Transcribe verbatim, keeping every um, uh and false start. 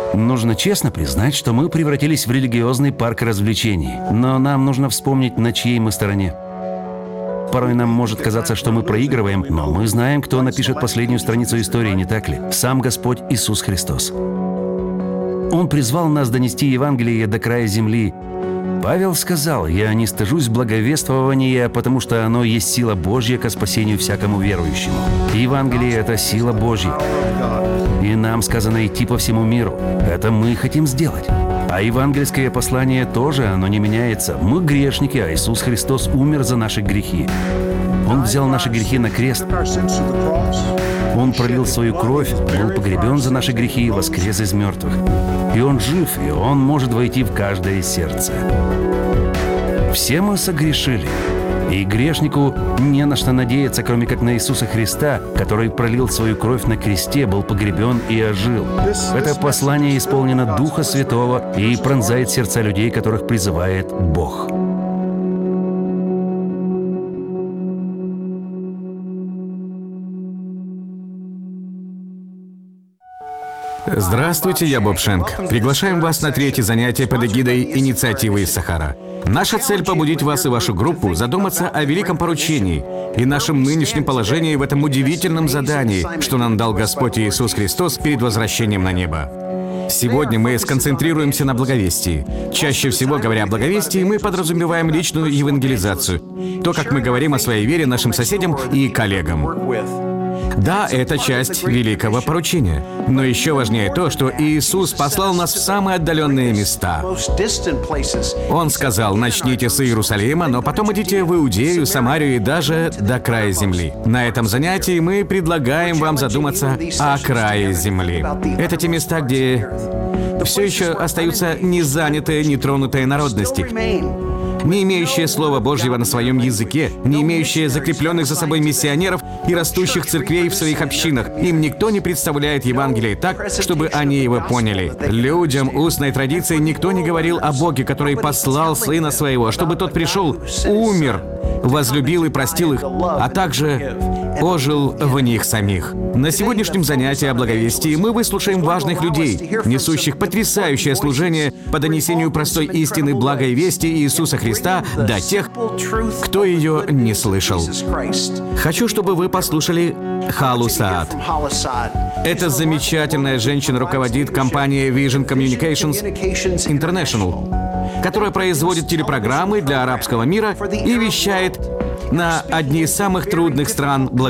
Нужно честно признать, что мы превратились в религиозный парк развлечений. Но нам нужно вспомнить, на чьей мы стороне. Порой нам может казаться, что мы проигрываем, но мы знаем, кто напишет последнюю страницу истории, не так ли? Сам Господь Иисус Христос. Он призвал нас донести Евангелие до края земли. Павел сказал: «Я не стыжусь благовествования, потому что оно есть сила Божья ко спасению всякому верующему». Евангелие — это сила Божья. И нам сказано идти по всему миру. Это мы хотим сделать. А евангельское послание тоже, оно не меняется. Мы грешники, а Иисус Христос умер за наши грехи. Он взял наши грехи на крест. Он пролил свою кровь, был погребен за наши грехи и воскрес из мертвых. И Он жив, и Он может войти в каждое сердце. Все мы согрешили. И грешнику не на что надеяться, кроме как на Иисуса Христа, который пролил свою кровь на кресте, был погребен и ожил. Это послание исполнено Духа Святого и пронзает сердца людей, которых призывает Бог. Здравствуйте, я Боб Шенк. Приглашаем вас на третье занятие под эгидой инициативы из Сахара. Наша цель — побудить вас и вашу группу задуматься о великом поручении и нашем нынешнем положении в этом удивительном задании, что нам дал Господь Иисус Христос перед возвращением на небо. Сегодня мы сконцентрируемся на благовестии. Чаще всего, говоря о благовестии, мы подразумеваем личную евангелизацию, то, как мы говорим о своей вере нашим соседям и коллегам. Да, это часть великого поручения. Но еще важнее то, что Иисус послал нас в самые отдаленные места. Он сказал: начните с Иерусалима, но потом идите в Иудею, Самарию и даже до края земли. На этом занятии мы предлагаем вам задуматься о крае земли. Это те места, где все еще остаются незанятые, нетронутые народности, не имеющие Слова Божьего на своем языке, не имеющие закрепленных за собой миссионеров и растущих церквей в своих общинах. Им никто не представляет Евангелие так, чтобы они его поняли. Людям устной традиции никто не говорил о Боге, который послал Сына Своего, чтобы Тот пришел, умер, возлюбил и простил их, а также ожил в них самих. На сегодняшнем занятии о благовестии мы выслушаем важных людей, несущих потрясающее служение по донесению простой истины благой вести Иисуса Христа до тех, кто ее не слышал. Хочу, чтобы вы послушали Халу Саад. Эта замечательная женщина руководит компанией Vision Communications International, которая производит телепрограммы для арабского мира и вещает на одни из самых трудных стран